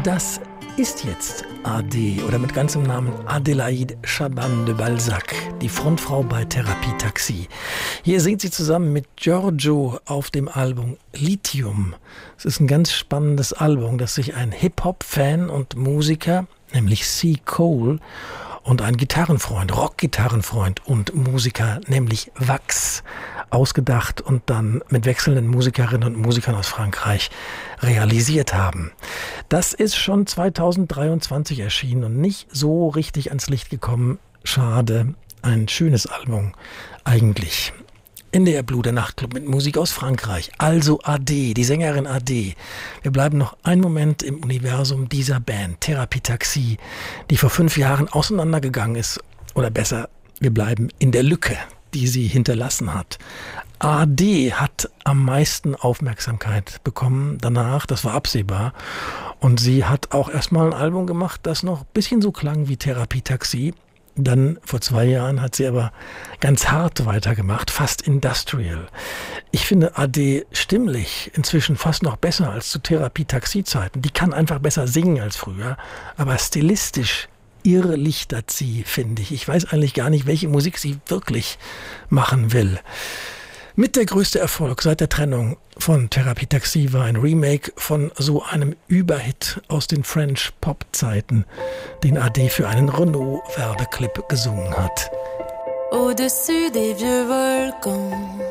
Das ist jetzt AD oder mit ganzem Namen Adélaïde Chaban de Balzac, die Frontfrau bei Therapie Taxi. Hier singt sie zusammen mit Giorgio auf dem Album Lithium. Es ist ein ganz spannendes Album, das sich ein Hip-Hop-Fan und Musiker, nämlich C. Cole, und ein Gitarrenfreund, Rock-Gitarrenfreund und Musiker, nämlich Wax, ausgedacht und dann mit wechselnden Musikerinnen und Musikern aus Frankreich realisiert haben. Das ist schon 2023 erschienen und nicht so richtig ans Licht gekommen. Schade, ein schönes Album eigentlich. NDR Blue, der Nachtclub mit Musik aus Frankreich. Also AD, die Sängerin AD. Wir bleiben noch einen Moment im Universum dieser Band, Therapie Taxi, die vor 5 Jahren auseinandergegangen ist. Oder besser, wir bleiben in der Lücke, die sie hinterlassen hat. AD hat am meisten Aufmerksamkeit bekommen danach, das war absehbar. Und sie hat auch erstmal ein Album gemacht, das noch ein bisschen so klang wie Therapie Taxi. Dann vor 2 Jahren hat sie aber ganz hart weitergemacht, fast industrial. Ich finde AD stimmlich inzwischen fast noch besser als zu Therapie-Taxi-Zeiten. Die kann einfach besser singen als früher, aber stilistisch irrlichtert sie, finde ich. Ich weiß eigentlich gar nicht, welche Musik sie wirklich machen will. Mit der größte Erfolg seit der Trennung von Therapie Taxi war ein Remake von so einem Überhit aus den French-Pop-Zeiten, den AD für einen Renault-Werbeclip gesungen hat. Au-dessus des vieux volcans,